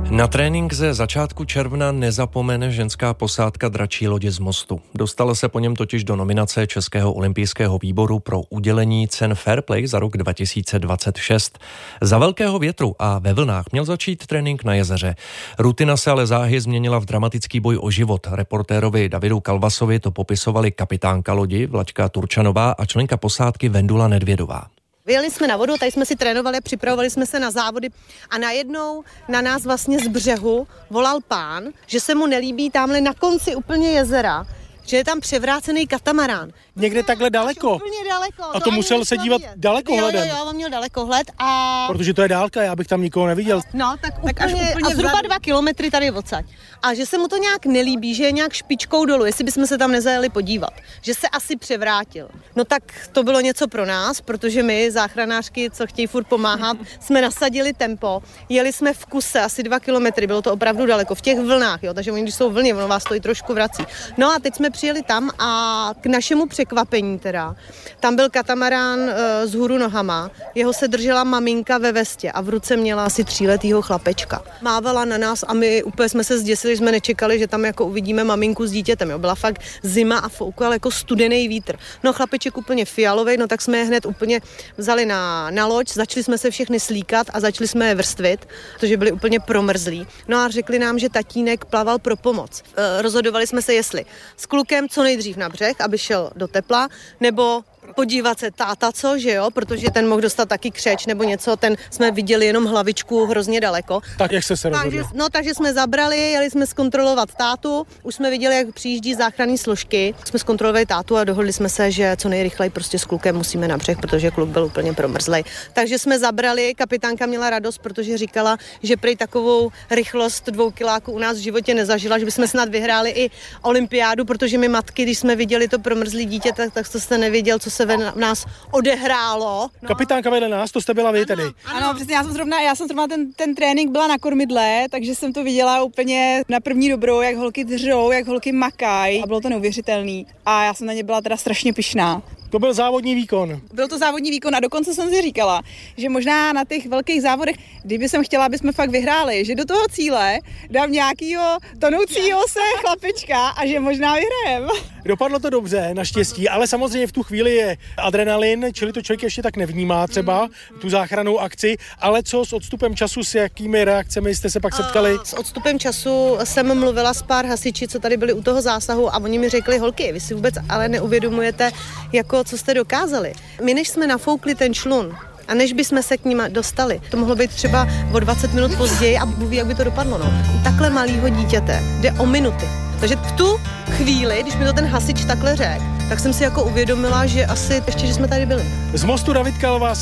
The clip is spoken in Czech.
Na trénink ze začátku června nezapomene ženská posádka dračí lodě z Mostu. Dostala se po něm totiž do nominace Českého olympijského výboru pro udělení cen Fair Play za rok 2026. Za velkého větru a ve vlnách měl začít trénink na jezeře. Rutina se ale záhy změnila v dramatický boj o život. Reportérovi Davidu Kalvasovi to popisovali kapitánka lodi Vlaďka Turčanová a členka posádky Vendula Nedvědová. Vyjeli jsme na vodu, tady jsme si trénovali, připravovali jsme se na závody a najednou na nás vlastně z břehu volal pán, že se mu nelíbí tamhle na konci úplně jezera, že je tam převrácený katamarán. Někde takhle daleko. Úplně daleko. A to musel se dívat dalekohledem. Jo, on měl dalekohled a... Protože to je dálka, já bych tam nikoho neviděl. No, tak úplně a zhruba 2 kilometry tady odsaď. A že se mu to nějak nelíbí, že je nějak špičkou dolů, jestli bychom se tam nezajeli podívat. Že se asi převrátil. No tak to bylo něco pro nás, protože my, záchranářky, co chtějí furt pomáhat, jsme nasadili tempo. Jeli jsme v kuse asi 2 kilometry, bylo to opravdu daleko, v těch vlnách, jo, takže oni, když jsou vlny, ono vás to i trošku vrací. No a teď jsme přijeli tam a k našemu překvapení teda, tam byl katamarán z hůru nohama, jeho se držela maminka ve vestě a v ruce měla asi 3letýho chlapečka. Mávala na nás a my úplně jsme se zděsili, že jsme nečekali, že tam jako uvidíme maminku s dítětem, jo. Byla fakt zima a foukal jako studený vítr. No chlapeček úplně fialový, no tak jsme je hned úplně vzali na loď, začali jsme se všechny slíkat a začali jsme je vrstvit, protože byli úplně promrzlí. No a řekli nám, že tatínek plaval pro pomoc. Rozhodovali jsme se, jestli s klukem co nejdřív na břeh, aby šel do tepla, nebo podívat se táta, co, že jo, protože ten mohl dostat taky křeč nebo něco, ten jsme viděli jenom hlavičku hrozně daleko. Tak jak se rozhodlo? Takže jsme zabrali, jeli jsme zkontrolovat tátu, už jsme viděli, jak přijíždí záchranné složky, jsme zkontrolovali tátu a dohodli jsme se, že co nejrychleji prostě s klukem musíme na břeh, protože kluk byl úplně promrzlej. Takže jsme zabrali, kapitánka měla radost, protože říkala, že prý takovou rychlost 2 kiláků u nás v životě nezažila, že bychom snad vyhráli i olympiádu, protože my matky, když jsme viděli to promrzlý dítě, tak to jste nevěděl, co se v nás odehrálo. No. Kapitánka vedle nás, to jste byla vy tedy. Ano, přesně, já jsem zrovna ten trénink byla na kormidle, takže jsem to viděla úplně na první dobrou, jak holky dřou, jak holky makají a bylo to neuvěřitelný a já jsem na ně byla teda strašně pyšná. To byl závodní výkon. Byl to závodní výkon a dokonce jsem si říkala, že možná na těch velkých závodech, kdyby jsem chtěla, aby jsme fakt vyhráli, že do toho cíle dám nějakýho tonoucího se chlapečka a že možná vyhrajem. Dopadlo to dobře, naštěstí, ale samozřejmě v tu chvíli je adrenalin, čili to člověk ještě tak nevnímá třeba tu záchrannou akci, ale co s odstupem času, s jakými reakcemi jste se pak setkali? S odstupem času jsem mluvila s pár hasiči, co tady byli u toho zásahu a oni mi řekli, holky, vy si vůbec ale neuvědomujete, jako co jste dokázali. My než jsme nafoukli ten člun, a než bychom se k ním dostali, to mohlo být třeba o 20 minut později a Bůh ví, jak by to dopadlo. No. U takhle malého dítěte jde o minuty. Takže v tu chvíli, když mi to ten hasič takhle řekl, tak jsem si jako uvědomila, že asi ještě, že jsme tady byli. Z Mostu David Kalvas.